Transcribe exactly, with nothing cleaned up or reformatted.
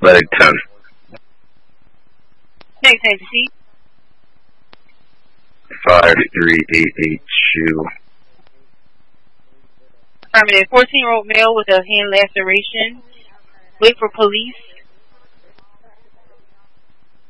Medic ten. Next time to see. five three eight eight two. Affirmative. fourteen-year-old male with a hand laceration. Wait for police.